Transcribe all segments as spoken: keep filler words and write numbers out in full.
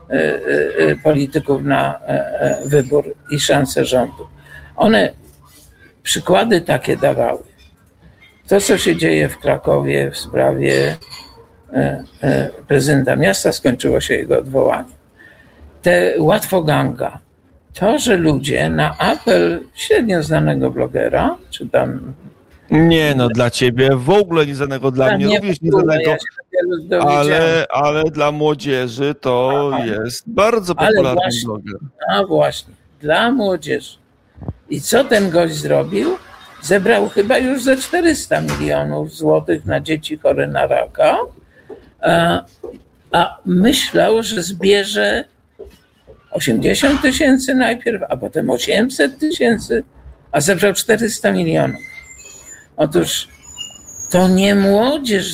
polityków na wybór i szansę rządu. One przykłady takie dawały. To, co się dzieje w Krakowie w sprawie prezydenta miasta, skończyło się jego odwołaniem. Te łatwoganga, to, że ludzie na apel średnio znanego blogera, czy tam... Nie, no dla ciebie w ogóle nieznanego, dla Ja mnie nie również w ogóle, nieznanego, ja ale, ale dla młodzieży to Aha. jest bardzo Ale popularny właśnie, bloger. a właśnie, dla młodzieży. I co ten gość zrobił? Zebrał chyba już ze czterysta milionów złotych na dzieci chore na raka, a, a myślał, że zbierze osiemdziesiąt tysięcy najpierw, a potem osiemset tysięcy, a zebrał czterysta milionów. Otóż to nie młodzież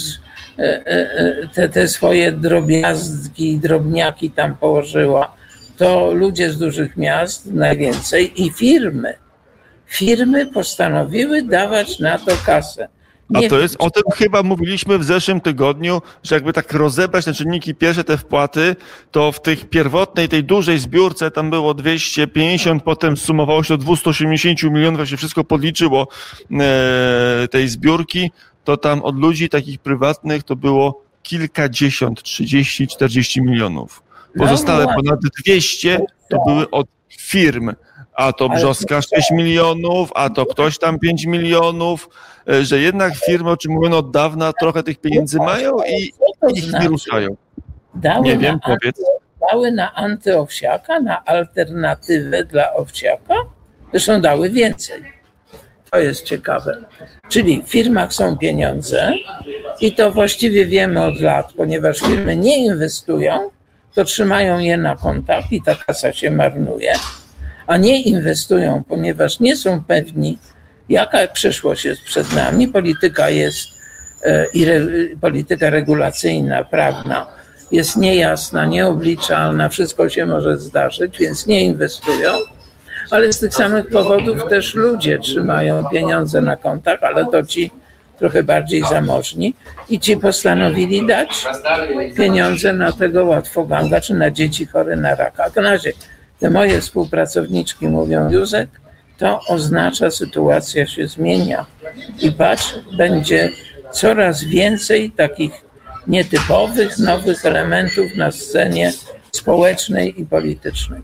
te, te swoje drobiazgi, drobniaki tam położyła, to ludzie z dużych miast najwięcej i firmy. Firmy postanowiły dawać na to kasę. A Nie to wiem, jest, o tym chyba mówiliśmy w zeszłym tygodniu, że jakby tak rozebrać te czynniki pierwsze, te wpłaty, to w tych pierwotnej, tej dużej zbiórce tam było dwieście pięćdziesiąt, potem sumowało się do dwieście osiemdziesiąt milionów, jak się wszystko podliczyło e, tej zbiórki, to tam od ludzi takich prywatnych to było kilkadziesiąt, trzydzieści, czterdzieści milionów. Pozostałe no, ponad dwieście to były od firm. A to Brzoska sześć milionów, a to ktoś tam pięć milionów, że jednak firmy, o czym mówiono od dawna, trochę tych pieniędzy mają i ich nie ruszają. Dały nie wiem, na, powiedz. Dały na antyowsiaka, na alternatywę dla owsiaka, zresztą dały więcej. To jest ciekawe. Czyli w firmach są pieniądze i to właściwie wiemy od lat, ponieważ firmy nie inwestują, to trzymają je na kontach i ta kasa się marnuje, a nie inwestują, ponieważ nie są pewni, jaka przyszłość jest przed nami. Polityka jest i re, polityka regulacyjna, prawna jest niejasna, nieobliczalna, wszystko się może zdarzyć, więc nie inwestują, ale z tych samych powodów też ludzie trzymają pieniądze na kontach, ale to ci trochę bardziej zamożni i ci postanowili dać pieniądze na tego łatwoganga, czy na dzieci chore na raka. A to na razie te moje współpracowniczki mówią, Józek, to oznacza, sytuacja się zmienia i patrz, będzie coraz więcej takich nietypowych, nowych elementów na scenie społecznej i politycznej.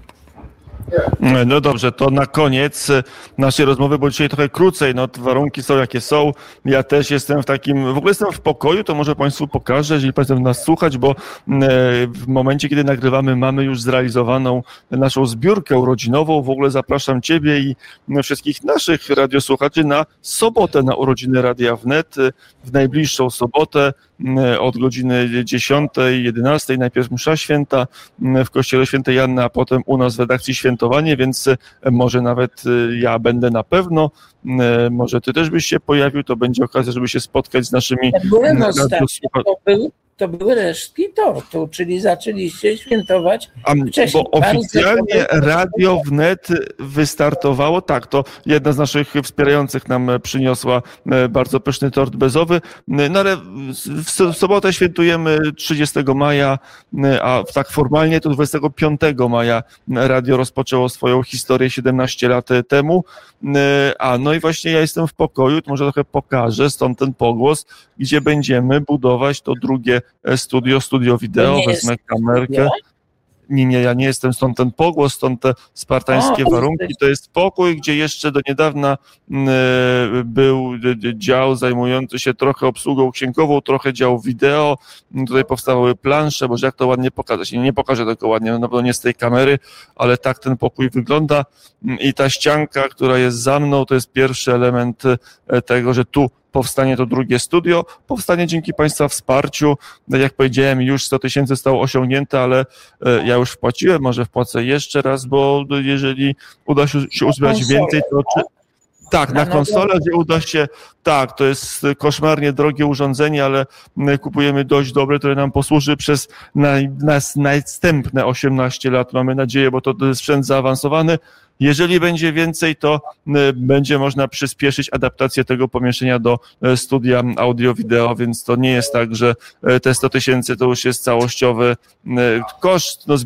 No dobrze, to na koniec naszej rozmowy, bo dzisiaj trochę krócej, no warunki są jakie są. Ja też jestem w takim, w ogóle jestem w pokoju, to może Państwu pokażę, jeżeli Państwo nas słuchać, bo w momencie, kiedy nagrywamy, mamy już zrealizowaną naszą zbiórkę urodzinową. W ogóle zapraszam Ciebie i wszystkich naszych radiosłuchaczy na sobotę na urodziny Radia Wnet, w najbliższą sobotę od godziny dziesiątej, jedenastej, najpierw msza święta w kościele świętej Anny, a potem u nas w redakcji świętowanie, więc może nawet ja będę na pewno, może ty też byś się pojawił, to będzie okazja, żeby się spotkać z naszymi... Byłem ostatnio, to, był, to były resztki tortu, czyli zaczęliście świętować A, wcześniej. Bo oficjalnie Radio Wnet wystartowało, tak, to jedna z naszych wspierających nam przyniosła bardzo pyszny tort bezowy, no ale w sobotę świętujemy trzydziestego maja, a tak formalnie to dwudziestego piątego maja radio rozpoczęło swoją historię siedemnaście lat temu, a no i właśnie ja jestem w pokoju, to może trochę pokażę, stąd ten pogłos, gdzie będziemy budować to drugie studio, studio wideo, wezmę kamerkę. Nie, nie, ja nie jestem, stąd ten pogłos, stąd te spartańskie o, warunki. To jest pokój, gdzie jeszcze do niedawna y, był dział zajmujący się trochę obsługą księgową, trochę dział wideo. Tutaj powstawały plansze, bo jak to ładnie pokazać. Nie, nie pokażę tego ładnie, no, na pewno nie z tej kamery, ale tak ten pokój wygląda. I ta ścianka, która jest za mną, to jest pierwszy element tego, że tu powstanie to drugie studio, powstanie dzięki Państwa wsparciu. Jak powiedziałem, już sto tysięcy zostało osiągnięte, ale ja już wpłaciłem, może wpłacę jeszcze raz, bo jeżeli uda się, się uzbierać więcej, to czy... Tak, na konsolę, gdzie uda się, tak, to jest koszmarnie drogie urządzenie, ale kupujemy dość dobre, które nam posłuży przez naj, nas następne osiemnaście lat, mamy nadzieję, bo to jest sprzęt zaawansowany. Jeżeli będzie więcej, to będzie można przyspieszyć adaptację tego pomieszczenia do studia audio-wideo, więc to nie jest tak, że te sto tysięcy to już jest całościowy koszt. No,